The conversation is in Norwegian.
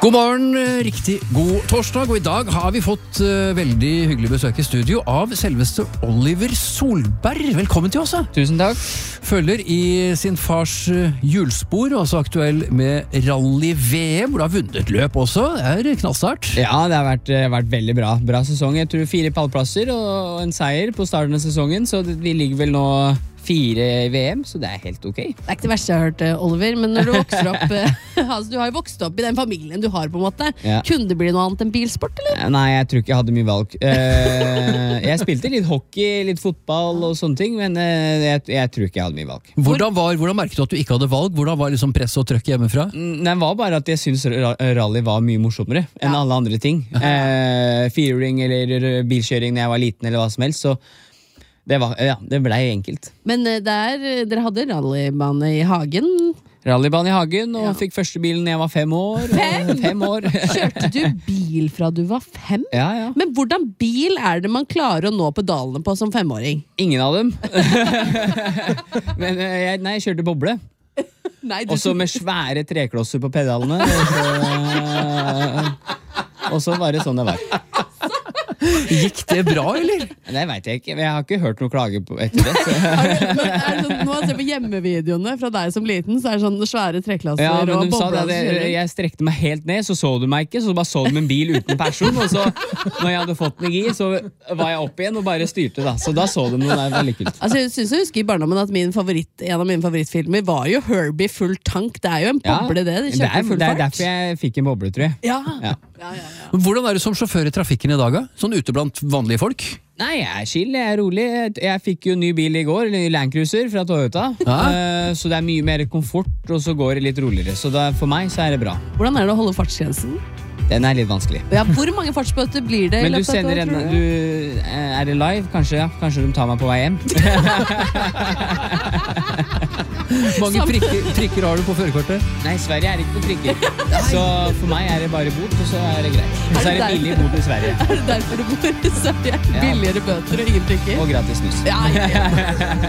God morgen, riktig god torsdag, og i dag har vi fått veldig hyggelig besøk i studio av selveste Oliver Solberg. Velkommen til oss. Tusen takk. Følger i sin fars hjulspor, også aktuell med rally-VM, hvor du har vunnet løp også. Det knallstart. Ja, det har vært veldig bra. Bra sesong. Jeg tror 4 pallplasser og en seier på starten av sesongen, så vi ligger vel nå 4 i VM, så det helt ok. Det ikke det verste jeg har hørt, Oliver, men når du vokser opp altså, du har jo vokst opp i den familien du har på en måte. Ja. Kunne det bli noe annet enn bilsport, eller? Nei, jeg tror ikke jeg hadde mye valg. Jeg spilte litt hockey, litt fotball og sånne ting, men jeg tror ikke jeg hadde mye valg. Hvordan merket du at du ikke hadde valg? Hvordan var liksom press og trøkk hjemmefra? Det var bare at jeg synes rally var mye morsommere enn alle andre ting. Firehjuling eller bilkjøring når jeg var liten eller hva som helst, så det ble enkelt. Men dere hadde rallybane i hagen? Rallybane i hagen, og fikk første bilen da jeg var 5 år. 5 år. Kjørte du bil fra du var 5? Ja. Men hvordan bil det man klarer å nå pedalene på som 5-åring? Ingen av dem. Men jeg kjørte boble. Også med svære treklosser på pedalene. Og så var det sånn det var. Gikk det bra, eller? Det vet jeg ikke. Jeg har ikke hørt noe klage etter det. Når man ser på hjemmevideoene fra deg som liten, så det sånn svære treklasser men og de sa bobler. Jeg strekte meg helt ned, så du meg ikke, så bare så du en bil uten person, og så, når jeg hadde fått den i gir, så var jeg opp igjen og bare styrte da. Så da så de noe der veldig kult. Altså, jeg synes jeg husker i barndommen at en av mine favorittfilmer var jo Herbie Full Tank. Det jo en boble det. Det er derfor jeg fikk en boble, tror jeg. Ja. Hvordan det som sjåfør i trafikken i dag, da? Sånn ute blant vanlige folk? Nei, jeg chill, jeg rolig. Jeg fikk jo ny bil i går, eller ny Land Cruiser fra Toyota. Så det mye mer komfort, og så går det litt roligere. Så for meg så det bra. Hvordan det å holde fartsgrensen? Den litt vanskelig. Ja, hvor mange fartsbøter blir det? Men du sender det live? Kanskje de tar meg på vei hjem? Mange prikker har du på førerkortet? Nei, Sverige ikke på prikker. Så for meg det bare bot, og så det greit. Og så det billig bot i Sverige. Det derfor du bor i Sverige? Billigere bøter og ingen prikker? Og gratis snus. Ja.